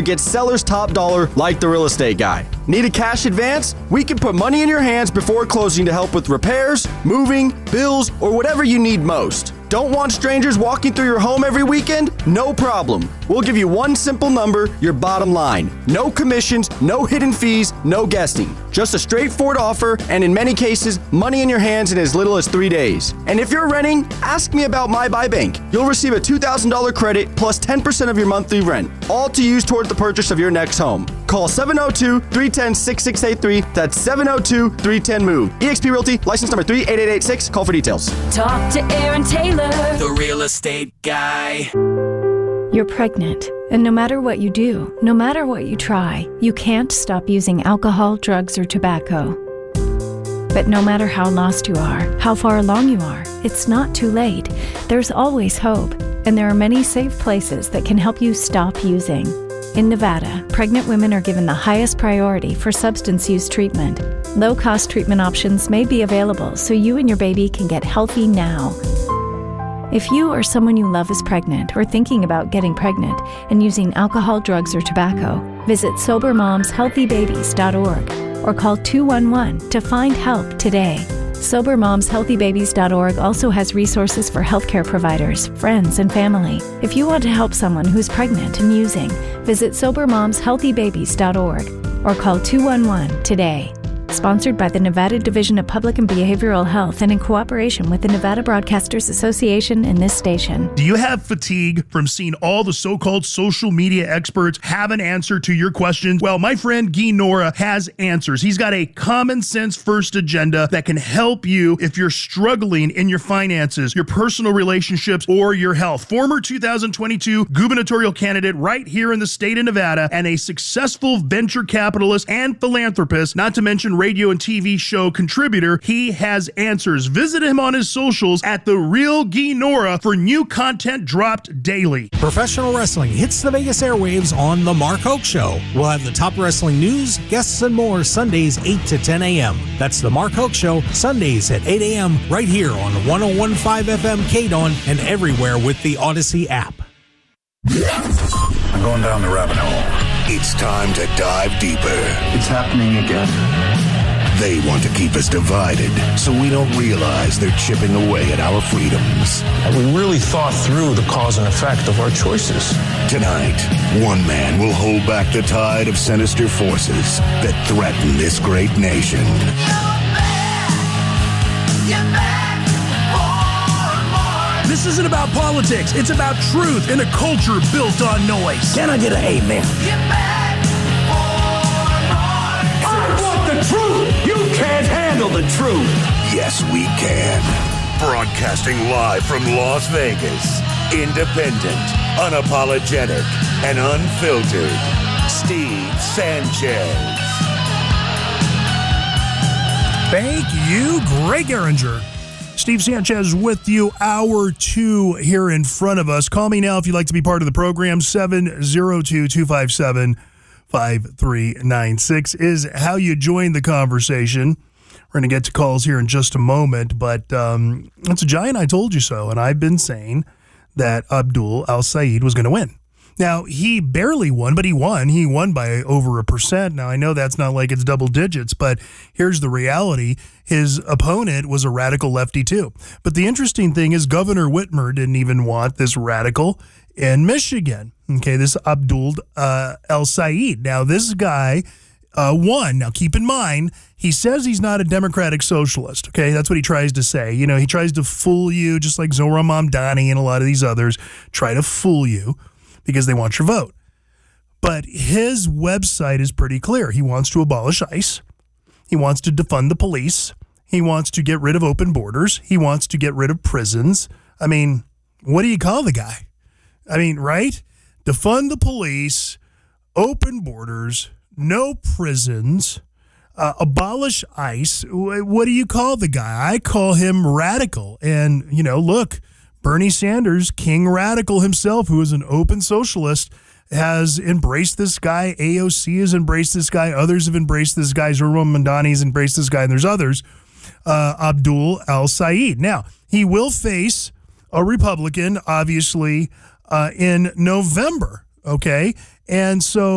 gets seller's top dollar like the real estate guy. Need a cash advance? We can put money in your hands before closing to help with repairs, moving, bills, or whatever you need most. Don't want strangers walking through your home every weekend? No problem. We'll give you one simple number, your bottom line. No commissions, no hidden fees, no guessing. Just a straightforward offer, and in many cases, money in your hands in as little as 3 days. And if you're renting, ask me about My Buy Bank. You'll receive a $2,000 credit plus 10% of your monthly rent, all to use toward the purchase of your next home. Call 702-310-6683. That's 702-310-MOVE. eXp Realty, license number 38886. Call for details. Talk to Aaron Taylor, the real estate guy. You're pregnant, and no matter what you do, no matter what you try, you can't stop using alcohol, drugs, or tobacco. But no matter how lost you are, how far along you are, it's not too late. There's always hope, and there are many safe places that can help you stop using. In Nevada, pregnant women are given the highest priority for substance use treatment. Low-cost treatment options may be available so you and your baby can get healthy now. If you or someone you love is pregnant or thinking about getting pregnant and using alcohol, drugs, or tobacco, visit SoberMomsHealthyBabies.org or call 211 to find help today. SoberMomsHealthyBabies.org also has resources for healthcare providers, friends, and family. If you want to help someone who's pregnant and using, visit SoberMomsHealthyBabies.org or call 211 today. Sponsored by the Nevada Division of Public and Behavioral Health and in cooperation with the Nevada Broadcasters Association and this station. Do you have fatigue from seeing all the so-called social media experts have an answer to your questions? Well, my friend Guy Nora has answers. He's got a common sense first agenda that can help you if you're struggling in your finances, your personal relationships, or your health. Former 2022 gubernatorial candidate right here in the state of Nevada and a successful venture capitalist and philanthropist, not to mention radio and TV show contributor, he has answers. Visit him on his socials at The Real Guy Nora for new content dropped daily. Professional wrestling hits the Vegas airwaves on The Mark Hoke Show. We'll have the top wrestling news, guests, and more Sundays 8 to 10 a.m. That's The Mark Hoke Show, Sundays at 8 a.m. right here on 101.5 FM KDON and everywhere with the Odyssey app. I'm going down the rabbit hole. It's time to dive deeper. It's happening again. They want to keep us divided so we don't realize they're chipping away at our freedoms. And we really thought through the cause and effect of our choices. Tonight, one man will hold back the tide of sinister forces that threaten this great nation. This isn't about politics. It's about truth in a culture built on noise. Can I get an amen? I want the truth. You can't handle the truth. Yes, we can. Broadcasting live from Las Vegas. Independent, unapologetic, and unfiltered. Steve Sanchez. Thank you, Greg Eringer. Steve Sanchez with you, hour 2 here in front of us. Call me now if you'd like to be part of the program. 702-257-5396 is how you join the conversation. We're going to get to calls here in just a moment, but it's a giant I told you so, and I've been saying that Abdul Al-Sayed was going to win. Now, he barely won, but he won. He won by over 1%. Now, I know that's not like it's double digits, but here's the reality. His opponent was a radical lefty, too. But the interesting thing is Governor Whitmer didn't even want this radical in Michigan. Okay, this Abdul Al-Sayed. Now, this guy won. Now, keep in mind, he says he's not a democratic socialist. Okay, that's what he tries to say. You know, he tries to fool you, just like Zohran Mamdani and a lot of these others try to fool you, because they want your vote. But his website is pretty clear. He wants to abolish ICE. He wants to defund the police. He wants to get rid of open borders. He wants to get rid of prisons. I mean, what do you call the guy? I mean, right? Defund the police, open borders, no prisons, abolish ICE. What do you call the guy? I call him radical. And, you know, look, Bernie Sanders, King Radical himself, who is an open socialist, has embraced this guy. AOC has embraced this guy. Others have embraced this guy. Zohran Mamdani has embraced this guy, and there's others. Abdul Al-Sayed. Now, he will face a Republican, obviously, in November, okay? And so